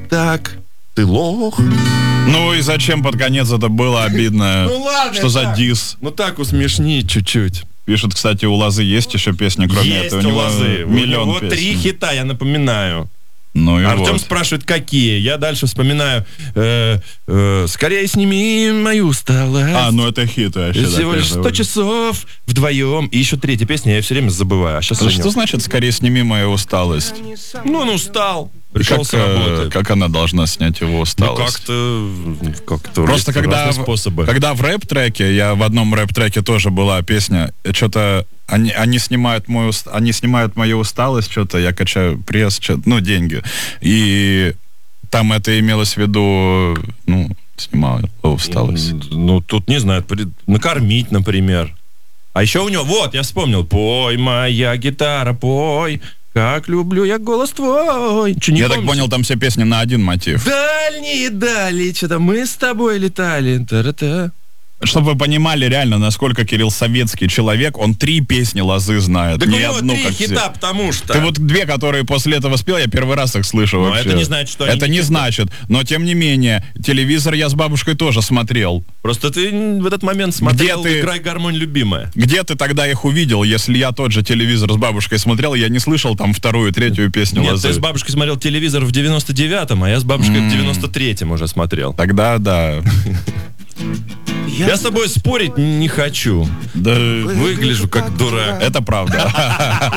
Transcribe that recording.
так, ты лох. Ну и зачем под конец это было обидно? Ну ладно, что за так. дис? Ну так усмешни чуть-чуть. Пишут, кстати, у Лозы есть еще песни, кроме Есть этого. у Лозы. Миллион У него 3 песен. хита, я напоминаю. Ну и Артем вот. спрашивает, какие. Я дальше вспоминаю. Скорее сними мою усталость. Ну это хит вообще. Всего лишь 100 часов вдвоем. И еще третья песня, я все время забываю. А сейчас Что значит «скорее сними мою усталость»? Ну, он устал. Пришел с работы. Как она должна снять его Ну, усталость? как-то Просто есть когда, разные способы. когда в рэп-треке, я в одном рэп-треке тоже была песня, что-то они снимают мою усталость, что-то я качаю пресс, деньги. И там это имелось в виду, снимаю усталость. Ну, тут, не знаю, накормить, например. А еще у него, вот, я вспомнил. Пой, моя гитара, пой, как люблю я голос твой. Че, не Я так помните? понял, там все песни на один мотив. Дальние дали, что-то мы с тобой летали. Та-ра-та. Чтобы вы понимали реально, насколько Кирилл советский человек, он 3 песни Лозы знает. Так не у него одну, 3 как все. хита, потому что... Ты вот 2, которые после этого спел, я первый раз их слышу Но вообще. это не значит, что они Это не не хиты. значит. Но тем не менее, телевизор я с бабушкой тоже смотрел. Просто ты в этот момент смотрел Где ты? «Играй, гармонь, любимая». Где ты тогда их увидел, если я тот же телевизор с бабушкой смотрел, я не слышал там 2-ю, 3-ю песню Нет, Лозы. ты с бабушкой смотрел телевизор в 99-м, а я с бабушкой в 93-м уже смотрел. Тогда да. Я с тобой спорить не хочу. Да, Выгляжу как дурак. это правда.